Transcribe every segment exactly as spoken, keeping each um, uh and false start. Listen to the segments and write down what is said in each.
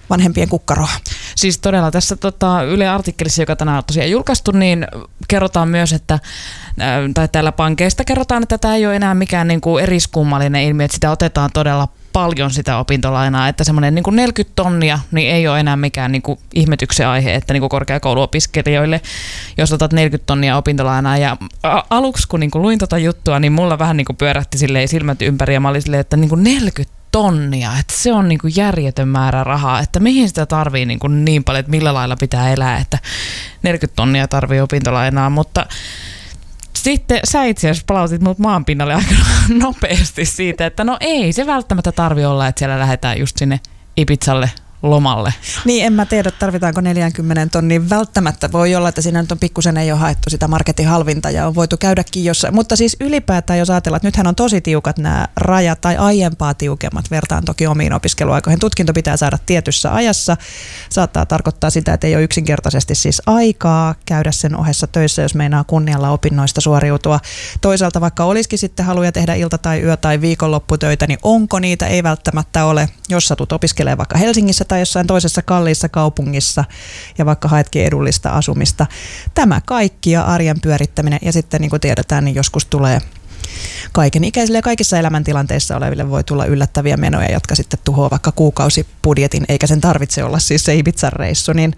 vanhempien kukkaroa. Siis todella tässä tota, Yle artikkelissa, joka tänään on tosiaan julkaistu, niin kerrotaan myös, että tai täällä pankeista kerrotaan, että tämä ei ole enää mikään niin kuin eriskummallinen ilmiö, että sitä otetaan todella paljon sitä opintolainaa, että semmoinen niin kuin neljäkymmentä tonnia niin ei ole enää mikään niin kuin ihmetyksen aihe, että niin kuin korkeakouluopiskelijoille, jos otat neljäkymmentä tonnia opintolainaa. Ja aluksi kun niin kuin luin tota juttua, niin mulla vähän niin kuin pyörähti silleen silmät ympäri ja mä olin silleen, että niin kuin neljäkymmentä tonnia, että se on niin kuin järjetön määrä rahaa, että mihin sitä tarvii niin, kuin niin paljon, että millä lailla pitää elää, että neljäkymmentä tonnia tarvii opintolainaa, mutta sitten sä itse asiassa palautit mut maanpinnalle aika nopeasti siitä, että no ei se välttämättä tarvi olla, että siellä lähdetään just sinne Ibizalle lomalle. Niin, en mä tiedä, tarvitaanko neljäkymmentä tonnia. Välttämättä voi olla, että siinä nyt on pikkusen ei ole haettu sitä marketin halvinta ja on voitu käydäkin jossain. Mutta siis ylipäätään, jos ajatellaan, että nythän on tosi tiukat nämä rajat tai aiempaa tiukemmat, vertaan toki omiin opiskeluaikoihin. Tutkinto pitää saada tietyssä ajassa. Saattaa tarkoittaa sitä, että ei ole yksinkertaisesti siis aikaa käydä sen ohessa töissä, jos meinaa kunnialla opinnoista suoriutua. Toisaalta vaikka olisikin sitten haluja tehdä ilta- tai yö- tai viikonlopputöitä, niin onko niitä? Ei välttämättä ole. Jos satut opiskelemaan vaikka Helsingissä tai jossain toisessa kalliissa kaupungissa ja vaikka haetkin edullista asumista. Tämä kaikki ja arjen pyörittäminen ja sitten niin kuin tiedetään, niin joskus tulee kaiken ikäisille ja kaikissa elämäntilanteissa oleville voi tulla yllättäviä menoja, jotka sitten tuhoaa vaikka kuukausibudjetin, eikä sen tarvitse olla siis se Ibizan reissu, niin,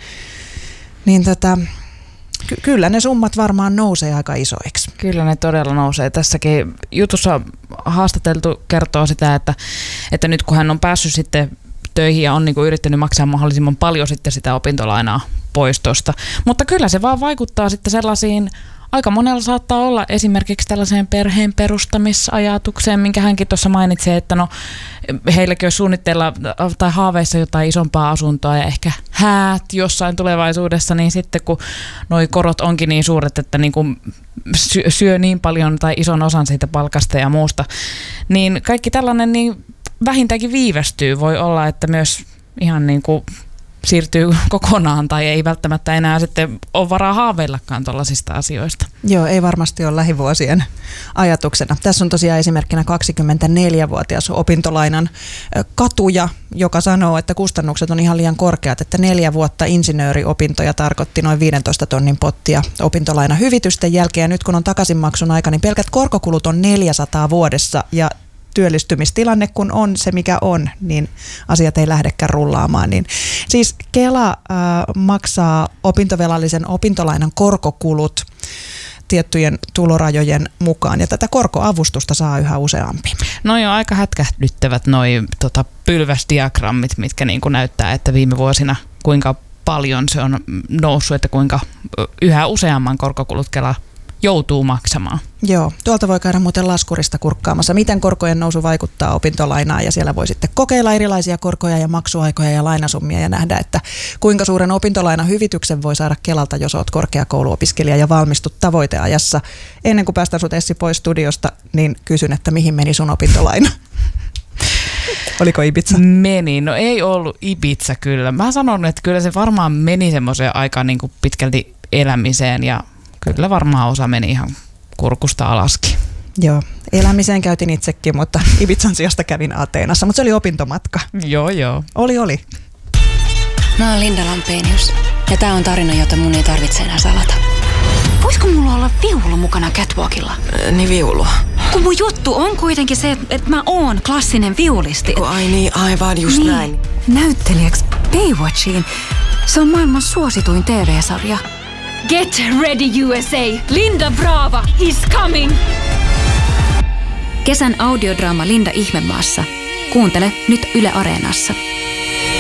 niin tota, ky- kyllä ne summat varmaan nousee aika isoiksi. Kyllä ne todella nousee. Tässäkin jutussa haastateltu kertoo sitä, että, että nyt kun hän on päässyt sitten töihin ja on niin kuin yrittänyt maksaa mahdollisimman paljon sitten sitä opintolainaa pois tuosta. Mutta kyllä se vaan vaikuttaa sitten sellaisiin, aika monella saattaa olla esimerkiksi tällaiseen perheen perustamisajatukseen, minkä hänkin tuossa mainitsi, että no heilläkin olisi suunnitteilla tai haaveissa jotain isompaa asuntoa ja ehkä häät jossain tulevaisuudessa, niin sitten kun noi korot onkin niin suuret, että niin kuin syö niin paljon tai ison osan siitä palkasta ja muusta, niin kaikki tällainen niin vähintäänkin viivästyy. Voi olla, että myös ihan niin kuin siirtyy kokonaan tai ei välttämättä enää sitten ole varaa haaveillakaan tuollaisista asioista. Joo, ei varmasti ole lähivuosien ajatuksena. Tässä on tosiaan esimerkkinä kaksikymmentäneljävuotias opintolainan katuja, joka sanoo, että kustannukset on ihan liian korkeat, että neljä vuotta insinööriopintoja tarkoitti noin viidentoista tonnin pottia opintolainahyvitysten jälkeen. Ja nyt kun on takaisinmaksun aika, niin pelkät korkokulut on neljäsataa vuodessa ja työllistymistilanne kun on se mikä on, niin asiat ei lähdekään rullaamaan. Niin, siis Kela äh, maksaa opintovelallisen opintolainan korkokulut tiettyjen tulorajojen mukaan, ja tätä korkoavustusta saa yhä useampi. No joo, aika hätkähdyttävät noi tota, pylväsdiagrammit, mitkä niin kuin näyttää, että viime vuosina kuinka paljon se on noussut, että kuinka yhä useamman korkokulut Kela joutuu maksamaan. Joo, tuolta voi käydä muuten laskurista kurkkaamassa, miten korkojen nousu vaikuttaa opintolainaan, ja siellä voi sitten kokeilla erilaisia korkoja ja maksuaikoja ja lainasummia ja nähdä, että kuinka suuren opintolainahyvityksen voi saada Kelalta, jos olet korkeakouluopiskelija ja valmistut tavoiteajassa. Ennen kuin päästään sut Essi pois studiosta, niin kysyn, että mihin meni sun opintolaina? Oliko Ibiza? Meni. No ei ollut Ibiza kyllä. Mä sanon, että kyllä se varmaan meni semmoiseen aikaan niin kuin pitkälti elämiseen ja kyllä varmaan osa meni ihan kurkusta alaskin. Joo, elämiseen käytin itsekin, mutta Ibizan sijasta kävin Ateenassa, mutta se oli opintomatka. Joo, joo. Oli, oli. Mä oon Linda Lampenius ja tää on tarina, jota mun ei tarvitse enää salata. Voisiko mulla olla viulu mukana catwalkilla? Äh, niin viulu. Kun mun juttu on kuitenkin se, että mä oon klassinen viulisti. Oh, ai niin, aivan just niin. näin. Näyttelijäksi Baywatchiin. Se on maailman suosituin T V-sarja. Get ready U S A! Linda Brava is coming! Kesän audiodraama Linda Ihmemaassa. Kuuntele nyt Yle Areenassa.